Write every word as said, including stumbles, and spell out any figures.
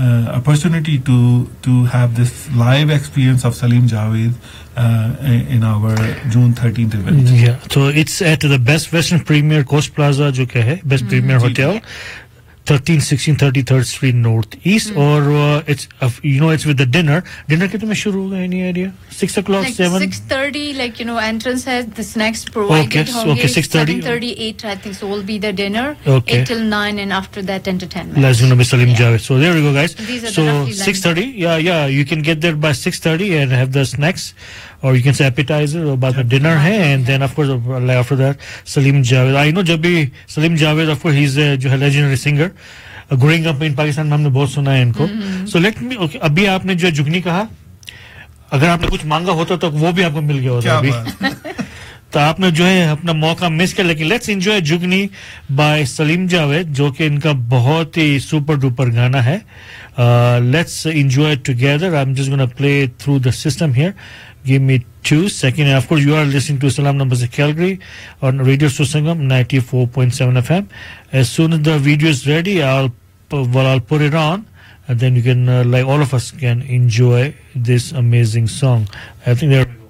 uh, opportunity to to have this live experience of Salim Javed uh, in our June thirteenth event. Yeah, so it's at the Best Western Premier Coast Plaza, जो क्या है Best mm-hmm. Premier Hotel. thirteen sixteen thirty-third Street Northeast, mm. or uh, it's uh, you know it's with the dinner. Dinner कितने में शुरू होगा? Any idea? Six o'clock, like seven. Six thirty, like you know, entrance has the snacks provided. Okay, okay, six thirty. Seven thirty, eight, I think so. Will be the dinner. Okay. Eight till nine, and after that, entertainment. Let's gonna be Salim yeah. Javed. So there we go, guys. These are so the six thirty. Yeah, yeah. You can get there by six thirty and have the snacks, or you can say appetizer, or by the dinner hai, and then of course after that Salim Javed. I know जब भी Salim Javed, of course he's a जो है legendary singer. Growing up in Pakistan में हमने बहुत सुना है इनको. सो लेट मी ओके, अभी आपने जो जुगनी कहा, अगर आपने कुछ मांगा होता तो वो भी आपको मिल गया होता अभी. तो आपने जो है अपना मौका मिस कर. लेकिन let's enjoy जुगनी bye Salim Javed, जो कि इनका बहुत ही सुपर डुपर गाना है. Let's enjoy together. I am just gonna play through the system here. Give me two seconds. And of course, you are listening to Salam Numbers of Calgary on Radio Susangam ninety-four point seven F M. As soon as the video is ready, I'll well, I'll put it on, and then you can, uh, like all of us, can enjoy this amazing song. I think there.